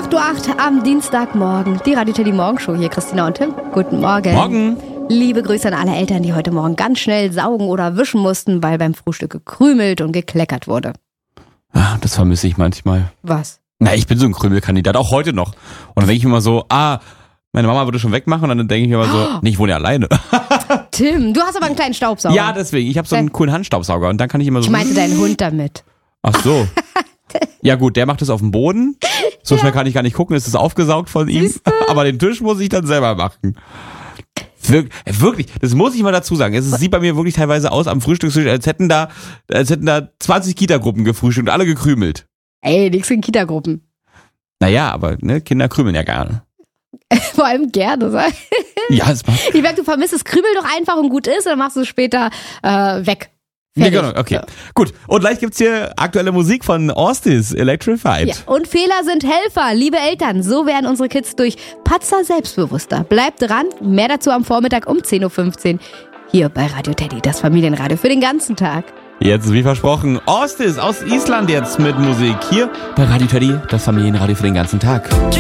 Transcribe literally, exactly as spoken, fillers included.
acht Uhr acht am Dienstagmorgen. Die Radio Teddy Morgenshow hier, Christina und Tim. Guten Morgen. Morgen. Liebe Grüße an alle Eltern, die heute Morgen ganz schnell saugen oder wischen mussten, weil beim Frühstück gekrümelt und gekleckert wurde. Ah, das vermisse ich manchmal. Was? Na, ich bin so ein Krümelkandidat, auch heute noch. Und dann denke ich mir immer so, ah, meine Mama würde schon wegmachen. Und dann denke ich mir immer so, Oh. nee, ich wohne ja alleine. Tim, du hast aber einen kleinen Staubsauger. Ja, deswegen. Ich habe so einen coolen Handstaubsauger. Und dann kann ich immer so... Ich meinte deinen Hund damit. Ach so. Ja gut, der macht es auf dem Boden. So schnell kann ich gar nicht gucken, es ist aufgesaugt von ihm. Aber den Tisch muss ich dann selber machen. Wir, wirklich, das muss ich mal dazu sagen. Es sieht bei mir wirklich teilweise aus am Frühstückstisch, als hätten da, als hätten da zwanzig Kita-Gruppen gefrühstückt und alle gekrümelt. Ey, nix in Kitagruppen. Naja, aber ne, Kinder krümeln ja gerne. Vor allem gerne, sag. Ja, es macht... Ich merke, du vermisst es, krümel doch einfach und gut ist, dann machst du es später äh, weg. Ja, Fertig. genau, okay. Ja. Gut, und gleich gibt's hier aktuelle Musik von Austis, Electrified. Ja. Und Fehler sind Helfer, liebe Eltern. So werden unsere Kids durch Patzer selbstbewusster. Bleibt dran, mehr dazu am Vormittag um zehn Uhr fünfzehn. Hier bei Radio Teddy, das Familienradio für den ganzen Tag. Jetzt, wie versprochen, Austis aus Island jetzt mit Musik. Hier bei Radio Teddy, das Familienradio für den ganzen Tag.